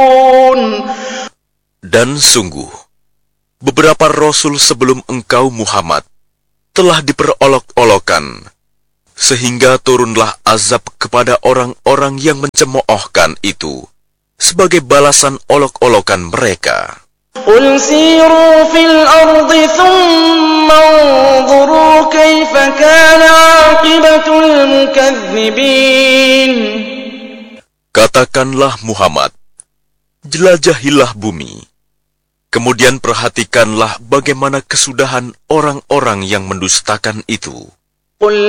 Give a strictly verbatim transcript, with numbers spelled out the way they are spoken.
Dan sungguh, beberapa rasul sebelum engkau Muhammad telah diperolok-olokkan, sehingga turunlah azab kepada orang-orang yang mencemoohkan itu sebagai balasan olok-olokan mereka. قُلْ سِيرُوا فِي الْأَرْضِ ثُمَّ انظُرُوا كَيْفَ كَانَ عَاقِبَةُ الْمُكَذِّبِينَ. Katakanlah Muhammad, jelajahilah bumi, kemudian perhatikanlah bagaimana kesudahan orang-orang yang mendustakan itu. قُلْ